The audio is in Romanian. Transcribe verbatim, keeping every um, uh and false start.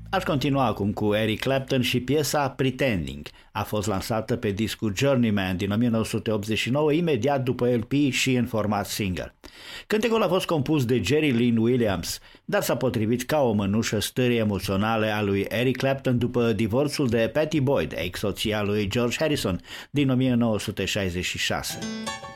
Aș continua acum cu Eric Clapton și piesa Pretending. A fost lansată pe discul Journeyman din nouăsprezece optzeci și nouă, imediat după L P și în format single. Cântecul a fost compus de Jerry Lynn Williams, dar s-a potrivit ca o mănușă stării emoționale a lui Eric Clapton după divorțul de Pattie Boyd, ex-soția lui George Harrison, din nouăsprezece șaizeci și șase.